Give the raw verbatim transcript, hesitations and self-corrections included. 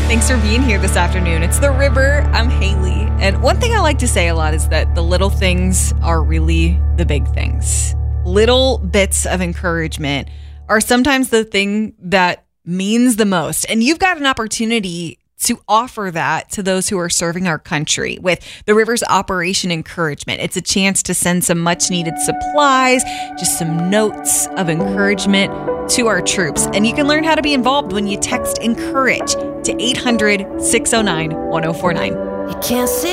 Thanks for being here this afternoon. It's The River. I'm Haley. And one thing I like to say a lot is that the little things are really the big things. Little bits of encouragement are sometimes the thing that means the most. And you've got an opportunity to offer that to those who are serving our country with the River's Operation Encouragement. It's a chance to send some much needed supplies, just some notes of encouragement to our troops. And you can learn how to be involved when you text ENCOURAGE to eight hundred, six oh nine, one oh four nine. You can't see